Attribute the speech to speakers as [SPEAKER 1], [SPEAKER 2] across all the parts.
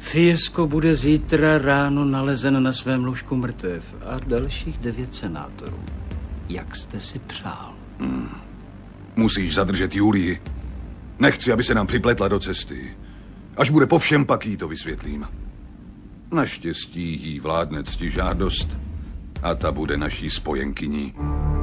[SPEAKER 1] Fiesco bude zítra ráno nalezen na svém lůžku mrtev a dalších 9 senátorů. Jak jste si přál?
[SPEAKER 2] Musíš zadržet Julii. Nechci, aby se nám připletla do cesty. Až bude po všem, pak jí to vysvětlím. Naštěstí jí vládne ctižádost a ta bude naší spojenkyní.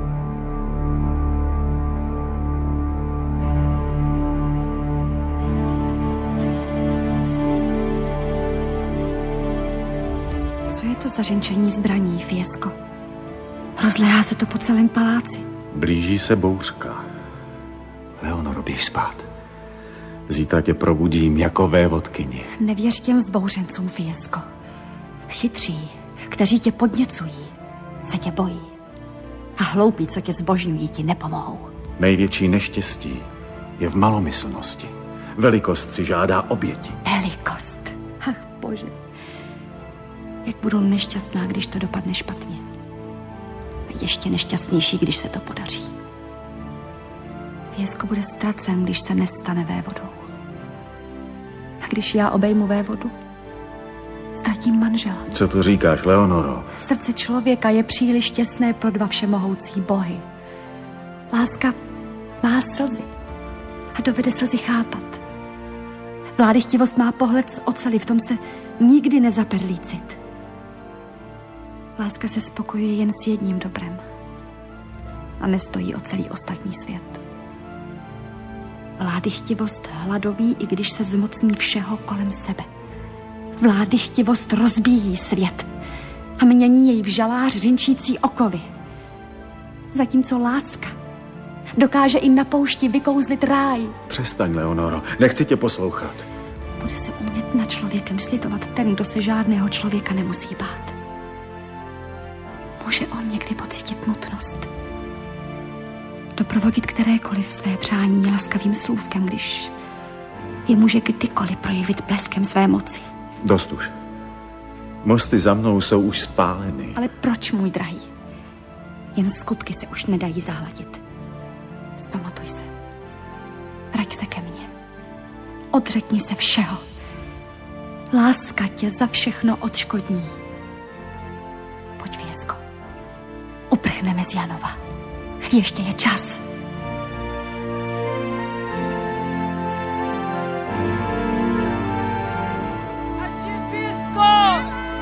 [SPEAKER 3] Co je to za řenčení zbraní, Fiesco? Rozléhá se to po celém paláci.
[SPEAKER 4] Blíží se bouřka. Leonoro, běž spát. Zítra tě probudím jako vévodkyni.
[SPEAKER 3] Nevěř těm vzbouřencům, Fiesco. Chytří, kteří tě podněcují, se tě bojí. A hloupí, co tě zbožňují, ti nepomohou.
[SPEAKER 4] Největší neštěstí je v malomyslnosti. Velikost si žádá oběti.
[SPEAKER 3] Velikost. Ach, Bože. Jak budu nešťastná, když to dopadne špatně. Ještě nešťastnější, když se to podaří. Fiesco bude ztracen, když se nestane vévodou. A když já obejmu vévodu, ztratím manžela.
[SPEAKER 4] Co tu říkáš, Leonoro?
[SPEAKER 3] Srdce člověka je příliš těsné pro dva všemohoucí bohy. Láska má slzy a dovede slzy chápat. Vládychtivost má pohled z oceli, v tom se nikdy nezaperlí cit. Láska se spokojuje jen s jedním dobrem a nestojí o celý ostatní svět. Vládychtivost hladoví, i když se zmocní všeho kolem sebe. Vládychtivost rozbíjí svět a mění jej v žalář řinčící okovy. Zatímco láska dokáže i na poušti vykouzlit ráj.
[SPEAKER 4] Přestaň, Leonoro, nechci tě poslouchat.
[SPEAKER 3] Bude se umět nad člověkem slitovat ten, kdo se žádného člověka nemusí bát. Může on někdy pocítit nutnost doprovodit kterékoliv své přání laskavým slůvkem, když je může kdykoliv projevit bleskem své moci.
[SPEAKER 4] Dost už. Mosty za mnou jsou už spáleny.
[SPEAKER 3] Ale proč, můj drahý? Jen skutky se už nedají zahladit. Vzpamatuj se. Vrať se ke mně. Odřekni se všeho. Láska tě za všechno odškodní. Pojď, Fiesco. Uprchneme z Janova. Ještě je čas.
[SPEAKER 5] Ať je Fiesco!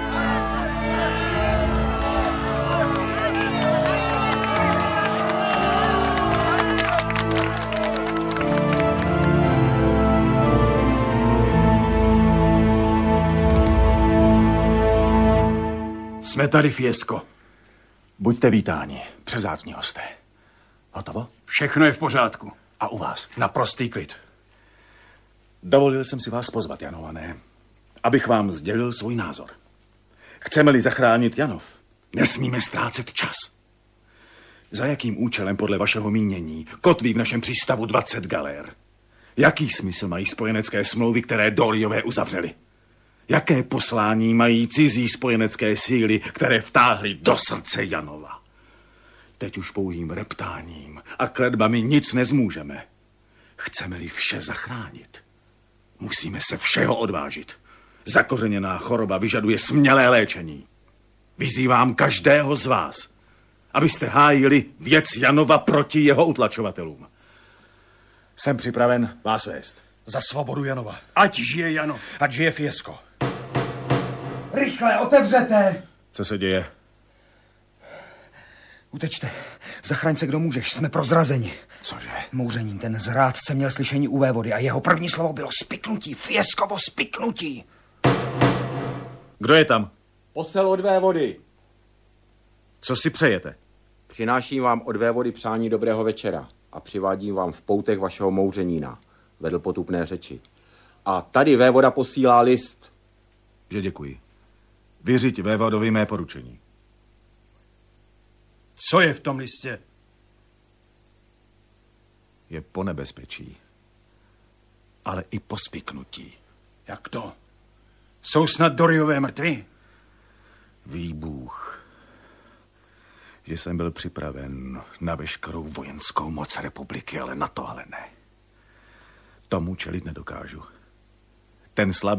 [SPEAKER 6] Jsme tady, Fiesco.
[SPEAKER 4] Buďte vítáni, převzácní hosté. Hotovo?
[SPEAKER 6] Všechno je v pořádku.
[SPEAKER 4] A u vás?
[SPEAKER 6] Naprostý klid.
[SPEAKER 4] Dovolil jsem si vás pozvat, Janované, abych vám sdělil svůj názor. Chceme-li zachránit Janov, nesmíme ztrácet čas. Za jakým účelem podle vašeho mínění kotví v našem přístavu 20 galér? Jaký smysl mají spojenecké smlouvy, které Doriové uzavřeli? Jaké poslání mají cizí spojenecké síly, které vtáhly do srdce Janova? Teď už pouhým reptáním a kletbami nic nezmůžeme. Chceme-li vše zachránit, musíme se všeho odvážit. Zakořeněná choroba vyžaduje smělé léčení. Vyzývám každého z vás, abyste hájili věc Janova proti jeho utlačovatelům. Jsem připraven vás vést.
[SPEAKER 6] Za svobodu Janova. Ať žije Janov. Ať žije Fiesco.
[SPEAKER 7] Rychle, otevřete!
[SPEAKER 4] Co se děje?
[SPEAKER 7] Utečte. Zachraň se, kdo můžeš. Jsme prozrazeni.
[SPEAKER 4] Cože?
[SPEAKER 7] Mouřenín, ten zrádce měl slyšení u vévody a jeho první slovo bylo spiknutí. Fiescovo spiknutí.
[SPEAKER 4] Kdo je tam?
[SPEAKER 8] Posel od vévody.
[SPEAKER 4] Co si přejete?
[SPEAKER 8] Přináším vám od vévody přání dobrého večera a přivádím vám v poutech vašeho mouřenína. Vedl potupné řeči. A tady vévoda posílá list.
[SPEAKER 4] Že děkuji. Vyřiď vévodovi mé poručení.
[SPEAKER 6] Co je v tom listě?
[SPEAKER 4] Je po nebezpečí, ale i po spiknutí.
[SPEAKER 6] Jak to? Jsou snad Doriové mrtví?
[SPEAKER 4] Ví Bůh, že jsem byl připraven na veškerou vojenskou moc republiky, ale na tohle ne. Tomu čelit nedokážu. Ten slabý